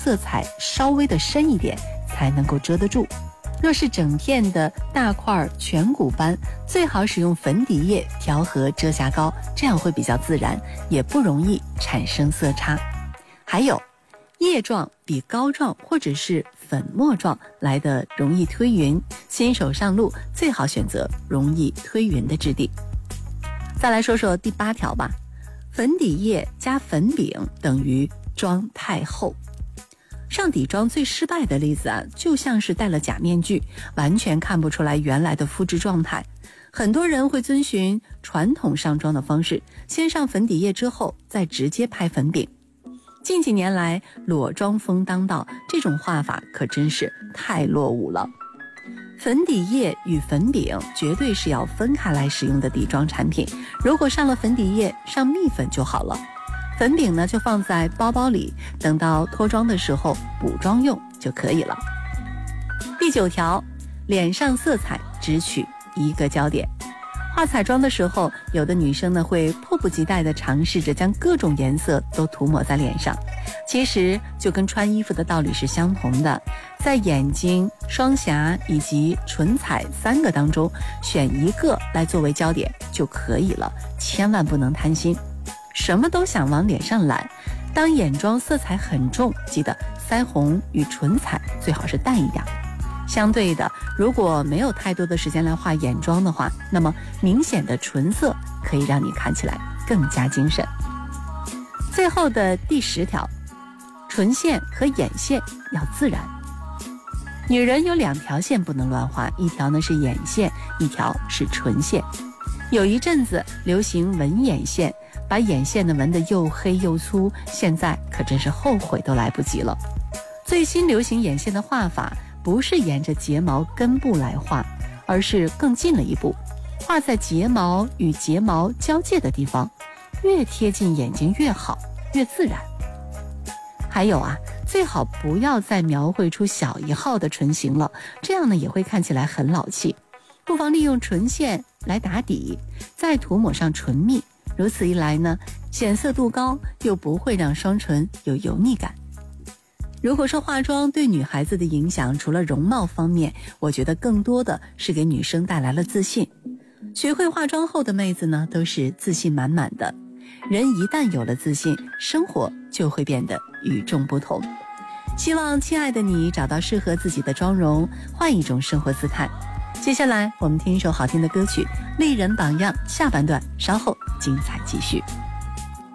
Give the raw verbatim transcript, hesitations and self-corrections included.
色彩稍微的深一点才能够遮得住。若是整片的大块颧骨斑，最好使用粉底液调和遮瑕膏，这样会比较自然，也不容易产生色差。还有，液状比膏状或者是粉末状来的容易推匀，新手上路最好选择容易推匀的质地。再来说说第八条吧，粉底液加粉饼等于妆太厚。上底妆最失败的例子啊，就像是戴了假面具，完全看不出来原来的肤质状态。很多人会遵循传统上妆的方式，先上粉底液之后再直接拍粉饼。近几年来裸妆风当道，这种画法可真是太落伍了。粉底液与粉饼绝对是要分开来使用的底妆产品，如果上了粉底液，上蜜粉就好了。粉饼呢就放在包包里，等到脱妆的时候补妆用就可以了。第九条，脸上色彩只取一个焦点。画彩妆的时候，有的女生呢会迫不及待地尝试着将各种颜色都涂抹在脸上，其实就跟穿衣服的道理是相同的，在眼睛、双颊以及唇彩三个当中选一个来作为焦点就可以了，千万不能贪心，什么都想往脸上揽。当眼妆色彩很重，记得腮红与唇彩最好是淡一点。相对的，如果没有太多的时间来画眼妆的话，那么明显的唇色可以让你看起来更加精神。最后的第十条，唇线和眼线要自然。女人有两条线不能乱画，一条呢是眼线，一条是唇线。有一阵子流行纹眼线，把眼线呢纹得又黑又粗，现在可真是后悔都来不及了。最新流行眼线的画法不是沿着睫毛根部来画，而是更近了一步，画在睫毛与睫毛交界的地方，越贴近眼睛越好，越自然。还有啊，最好不要再描绘出小一号的唇形了，这样呢也会看起来很老气。不妨利用唇线来打底，再涂抹上唇蜜，如此一来呢，显色度高，又不会让双唇有油腻感。如果说化妆对女孩子的影响，除了容貌方面，我觉得更多的是给女生带来了自信。学会化妆后的妹子呢，都是自信满满的。人一旦有了自信，生活就会变得与众不同。希望亲爱的你找到适合自己的妆容，换一种生活姿态。接下来我们听一首好听的歌曲《丽人榜样》，下半段稍后精彩继续。